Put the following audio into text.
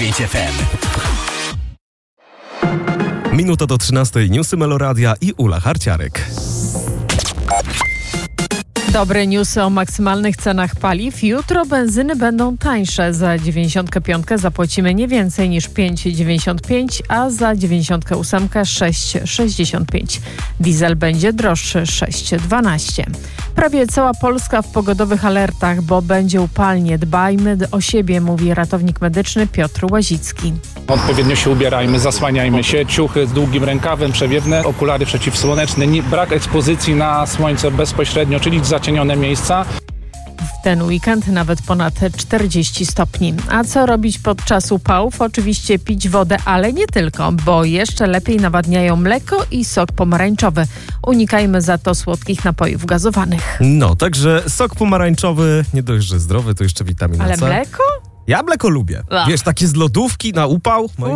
9 FM. Minuta do 13. Newsy Meloradia i Ula Harciarek. Dobre newsy o maksymalnych cenach paliw. Jutro benzyny będą tańsze. Za 95 zapłacimy nie więcej niż 5,95, a za 98 6,65. Diesel będzie droższy 6,12. Prawie cała Polska w pogodowych alertach, bo będzie upalnie. Dbajmy o siebie, mówi ratownik medyczny Piotr Łazicki. Odpowiednio się ubierajmy, zasłaniajmy się, ciuchy z długim rękawem, przewiewne, okulary przeciwsłoneczne, brak ekspozycji na słońce bezpośrednio, czyli zacienione miejsca. W ten weekend nawet ponad 40 stopni. A co robić podczas upałów? Oczywiście pić wodę, ale nie tylko, bo jeszcze lepiej nawadniają mleko i sok pomarańczowy. Unikajmy za to słodkich napojów gazowanych. No, także sok pomarańczowy, nie dość, że zdrowy, to jeszcze witamina Ale C. mleko? Ja mleko lubię. Wiesz, takie z lodówki na upał.